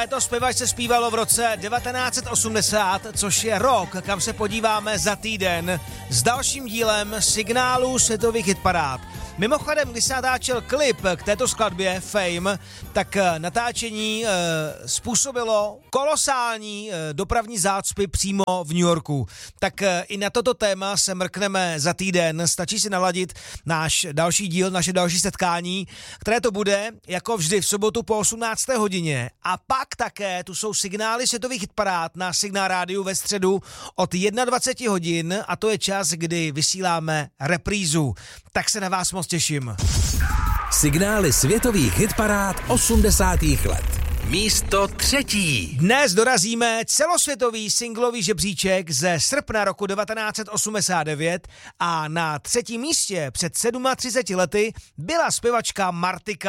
To zpěvačce zpívalo v roce 1980, což je rok, kam se podíváme za týden s dalším dílem signálu světových hitparád. Mimochodem, když se natáčel klip k této skladbě Fame, tak natáčení způsobilo kolosální dopravní zácpy přímo v New Yorku. Tak i na toto téma se mrkneme za týden. Stačí si naladit náš další díl, naše další setkání, které to bude jako vždy v sobotu po 18. hodině. A pak také tu jsou signály světových hitparád na Signál rádiu ve středu od 21 hodin a to je čas, kdy vysíláme reprízu. Tak se na vás moc těším. Signály světových hitparád 80. let. Místo 3. Dnes dorazíme celosvětový singlový žebříček ze srpna roku 1989 a na 3. místě před 37 lety byla zpěvačka Martika